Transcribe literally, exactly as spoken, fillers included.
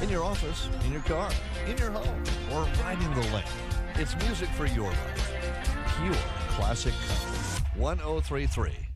in your office, in your car, in your home, or riding the lake. It's music for your life. Pure classic country. one oh three point three